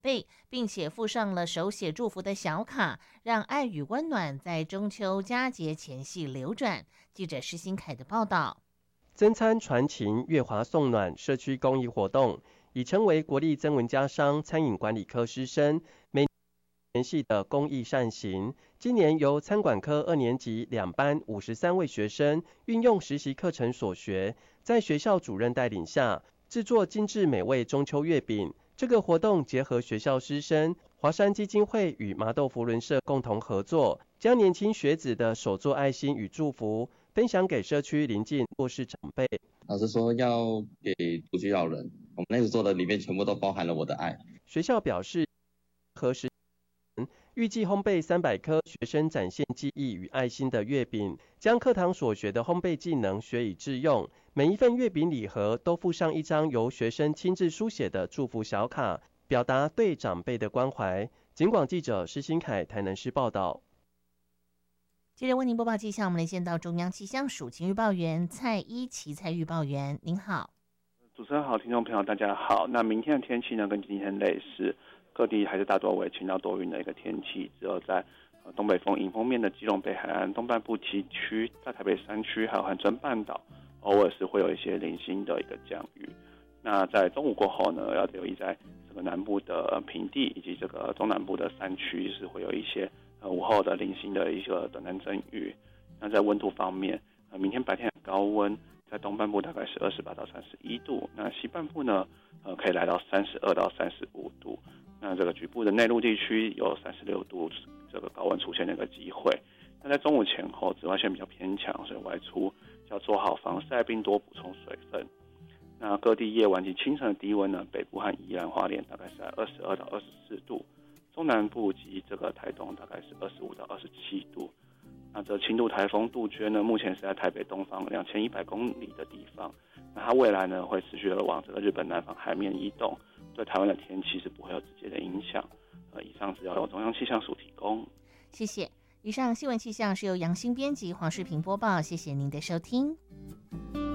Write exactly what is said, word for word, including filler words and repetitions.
辈，并且附上了手写祝福的小卡，让爱与温暖在中秋佳节前夕流转。记者施新凯的报道。 增餐传情，月华送暖社区公益活动，已成为国立曾文家商餐饮管理科师生每年系的公益善行。今年由餐管科二年级两班五十三位学生，运用实习课程所学，在学校主任带领下，制作精致美味中秋月饼。这个活动结合学校师生、华山基金会与麻豆福伦社共同合作，将年轻学子的手作爱心与祝福分享给社区邻近弱势长辈。 老师说要给独居老人，我们那时做的里面全部都包含了我的爱。 学校表示，何时预计烘焙三百颗学生展现技艺与爱心的月饼，将课堂所学的烘焙技能学以致用。每一份月饼礼盒都附上一张由学生亲自书写的祝福小卡，表达对长辈的关怀。警广记者施新凯台南市报道。 接着为您播报气象，我们连线到中央气象署晴预报员蔡依琪蔡预报员，您好。 主持人好，听众朋友大家好。那明天的天气呢，跟今天类似，各地还是大多为晴到多云的一个天气，只有在呃东北风迎风面的基隆北海岸东半部崎岖、大台北山区还有恒春半岛，偶尔是会有一些零星的一个降雨。那在中午过后呢，要留意在这个南部的平地以及这个中南部的山区是会有一些呃午后的零星的一个短暂阵雨。那在温度方面，呃明天白天很高温，在东半部大概是二十八到三十一度，那西半部呢，呃可以来到三十二到三十五度。那这个局部的内陆地区有三十六度这个高温出现的一个机会。那在中午前后，紫外线比较偏强，所以外出要做好防晒，并多补充水分。那各地夜晚及清晨的低温呢，北部和宜兰花莲大概是在二十二到二十四度，中南部及这个台东大概是二十五到二十七度。那这轻度台风杜鹃呢，目前是在台北东方两千一百公里的地方。那它未来呢，会持续的往这个日本南方海面移动，对台湾的天气是不会有直接的影响。呃，以上资料由中央气象署提供。 谢谢。以上新闻气象是由杨新编辑、黄世平播报，谢谢您的收听。